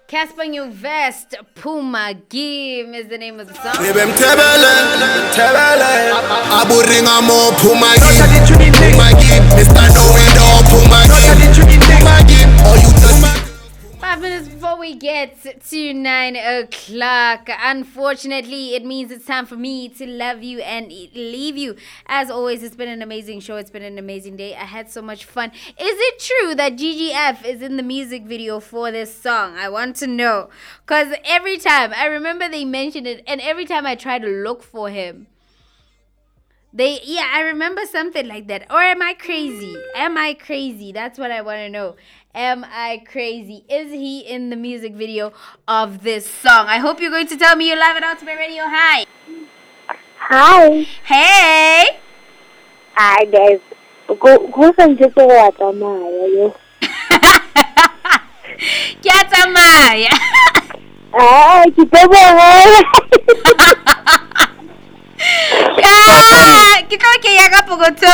Casper New Vest, Puma Game is the name of the song. Mr. Puma 5 minutes before we get to 9 o'clock. Unfortunately, it means it's time for me to love you and leave you. As always, it's been an amazing show. It's been an amazing day. I had so much fun. Is it true that GGF is in the music video for this song? I want to know. Because every time, I remember they mentioned it, and every time I try to look for him, I remember something like that. Or am I crazy? That's what I want to know. Am I crazy? Is he in the music video of this song? I hope you're going to tell me you're live at Ultimate Radio. Hi. Hi. Hey. Hi, guys. Who's on just a water, Maya? Maya. Ah, kita boleh. Kita kaya ka pugoto.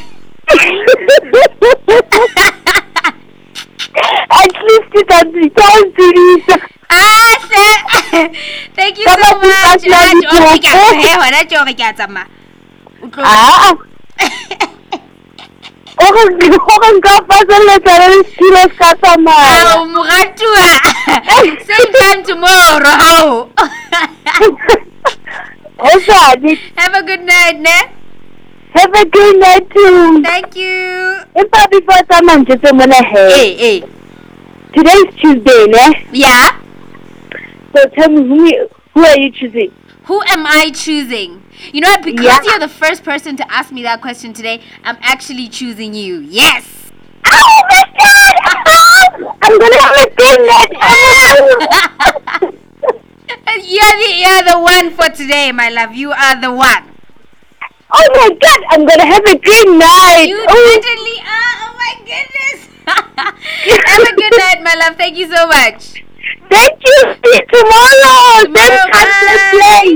At least it has become serious. Thank you so much. Orang kapal letter serious kasama. Mugatua. Same time tomorrow. Have a good night, ne? Have a good night too. Thank you. Hey. Today's Tuesday, ne? Yeah. So tell me, who are you choosing? Who am I choosing? You know what? Because you're the first person to ask me that question today, I'm actually choosing you. Yes. Oh my God! I'm gonna have a good night. You're the one for today, my love. You are the one. Oh my God! I'm gonna have a great night. You certainly are. Oh my goodness. Have a good night, my love. Thank you so much. Thank you. See you tomorrow. Bye.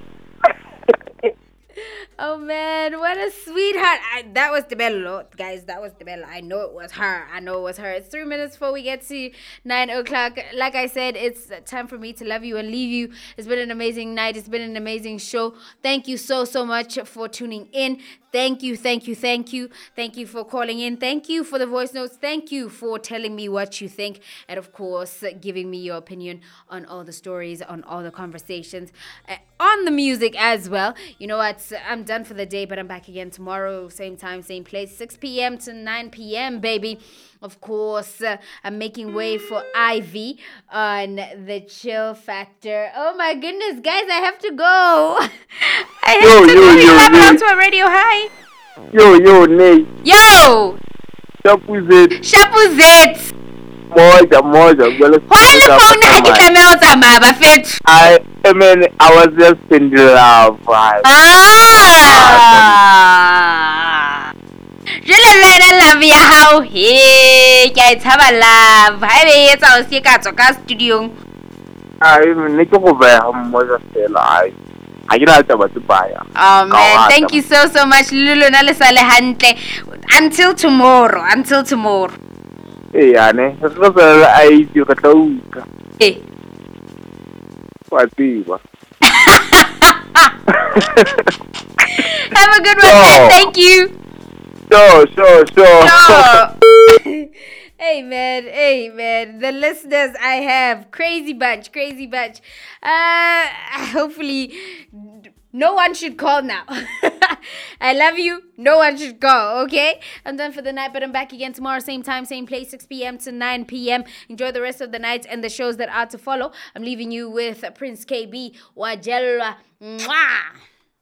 Oh man, what a sweetheart. That was the bell, guys. That was the bell. I know it was her. It's 3 minutes before we get to 9 o'clock. Like I said, it's time for me to love you and leave you. It's been an amazing night. It's been an amazing show. Thank you so much for tuning in. Thank you for calling in. Thank you for the voice notes. Thank you for telling me what you think. And of course, giving me your opinion on all the stories, on all the conversations, on the music as well. You know what? I'm done for the day, but I'm back again tomorrow. Same time, same place, 6 p.m. to 9 p.m., baby. Of course, I'm making way for Ivy on the Chill Factor. Oh my goodness, guys, I have to go. I have to go. You have it to a radio. Hi. Yo, Nate. Yo. Shapuzet. Moja. Why the phone I was just in the love. Je love ya how he guys have a love. Hi, it's our secret studio. Oh man, thank you so much, Lulu. Until tomorrow. Hey, Anne, I you got hey. What Have a good one, man. Thank you. Sure. Hey man, the listeners I have, crazy bunch. Hopefully no one should call now. I love you. No one should call, okay? I'm done for the night, but I'm back again tomorrow, same time, same place, 6 p.m. to 9 p.m. Enjoy the rest of the night and the shows that are to follow. I'm leaving you with Prince KB, Wajella. Mwah!